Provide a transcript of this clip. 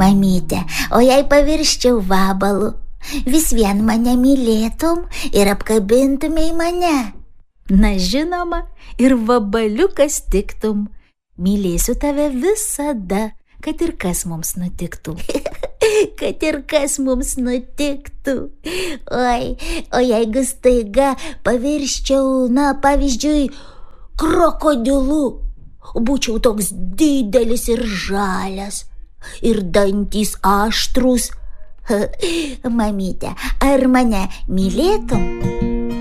Mamyte, o jei pavirsčiau vabalu, vis vien mane mylėtum ir apkabintumei mane? Na žinoma, ir vabaliukas tiktum. Mylėsiu tave visada, kad ir kas mums nutiktų. Kad ir kas mums nutiktų. Oi, o jeigu staiga pavirsčiau, pavyzdžiui, krokodilu, būčiau toks didelis ir žalias, ir dantys aštrūs. Mamyte, ar mane mylėtum?